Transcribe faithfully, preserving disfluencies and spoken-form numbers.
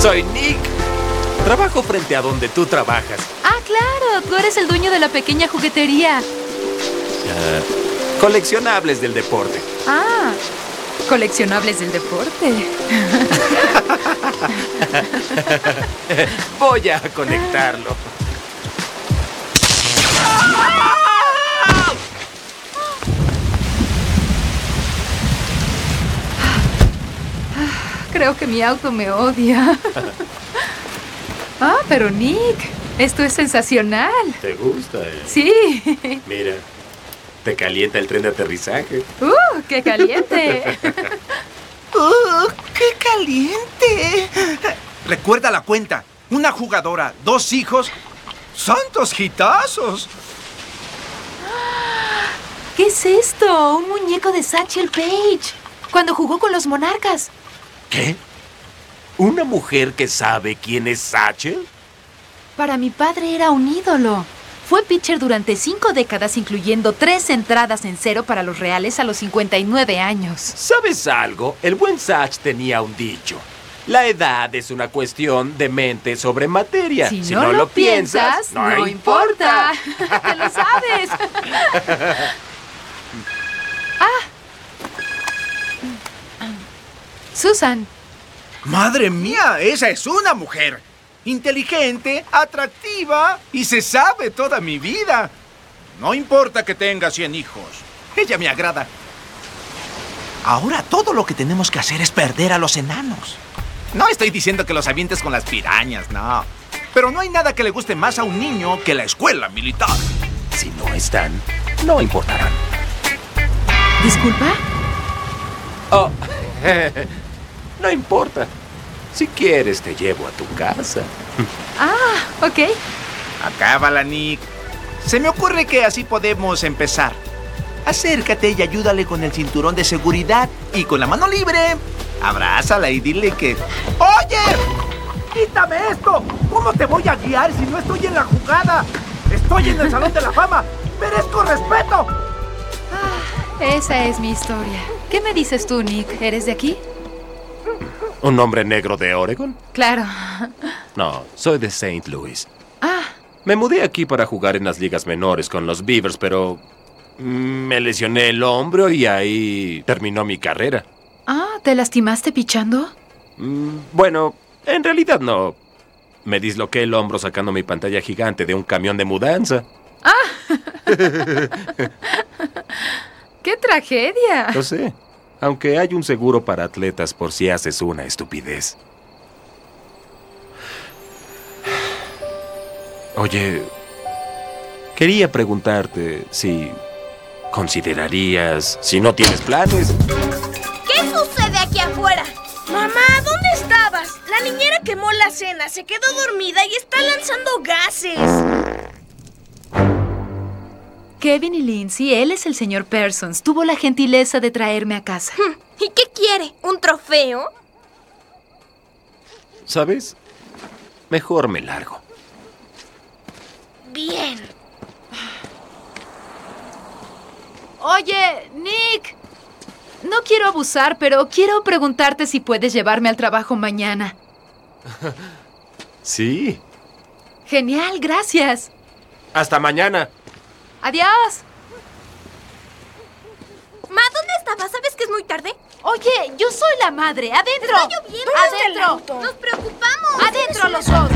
Soy Nick. Trabajo frente a donde tú trabajas. Ah, claro. Tú eres el dueño de la pequeña juguetería. Uh, coleccionables del deporte. Ah, coleccionables del deporte. Voy a conectarlo. Creo que mi auto me odia. Ah, pero Nick, esto es sensacional. ¿Te gusta? Eh? Sí. Mira, te calienta el tren de aterrizaje. ¡Uh, qué caliente! ¡Uh, qué caliente! Recuerda la cuenta. Una jugadora, dos hijos. ¡Santos hitazos! ¿Qué es esto? Un muñeco de Satchel Paige. Cuando jugó con los Monarcas. ¿Qué? ¿Una mujer que sabe quién es Satchel? Para mi padre era un ídolo. Fue pitcher durante cinco décadas, incluyendo tres entradas en cero para los Reales a los cincuenta y nueve años. ¿Sabes algo? El buen Satch tenía un dicho. La edad es una cuestión de mente sobre materia. Si, si no, no lo piensas, piensas no, no importa. importa. ¡Te lo sabes! ¡Ah! Susan. ¡Madre mía! ¡Esa es una mujer! Inteligente, atractiva y se sabe toda mi vida. No importa que tenga cien hijos. Ella me agrada. Ahora todo lo que tenemos que hacer es perder a los enanos. No estoy diciendo que los avientes con las pirañas, no. Pero no hay nada que le guste más a un niño que la escuela militar. Si no están, no importarán. ¿Disculpa? Oh, no importa. Si quieres, te llevo a tu casa. Ah, ok. Acábala, Nick. Se me ocurre que así podemos empezar. Acércate y ayúdale con el cinturón de seguridad. Y con la mano libre, abrázala y dile que... ¡Oye! ¡Quítame esto! ¿Cómo te voy a guiar si no estoy en la jugada? ¡Estoy en el Salón de la Fama! ¡Merezco respeto! Ah, esa es mi historia. ¿Qué me dices tú, Nick? ¿Eres de aquí? ¿Un hombre negro de Oregon? Claro. No, soy de Saint Louis. Ah. Me mudé aquí para jugar en las ligas menores con los Beavers, pero me lesioné el hombro y ahí terminó mi carrera. Ah, ¿te lastimaste pichando? Mm, bueno, en realidad no. Me disloqué el hombro sacando mi pantalla gigante de un camión de mudanza. ¡Ah! ¡Qué tragedia! Lo sé. Aunque hay un seguro para atletas por si haces una estupidez. Oye, quería preguntarte si considerarías, si no tienes planes... ¿Qué sucede aquí afuera? Mamá, ¿dónde estabas? La niñera quemó la cena, se quedó dormida y está lanzando gases. Kevin y Lindsay, él es el señor Parsons. Tuvo la gentileza de traerme a casa. ¿Y qué quiere? ¿Un trofeo? ¿Sabes? Mejor me largo. Bien. Oye, Nick. No quiero abusar, pero quiero preguntarte si puedes llevarme al trabajo mañana. Sí. Genial, gracias. Hasta mañana. Adiós. Ma, ¿dónde estabas? ¿Sabes que es muy tarde? Oye, yo soy la madre. Adentro. Está lloviendo. Adentro. Nos preocupamos. Adentro los dos.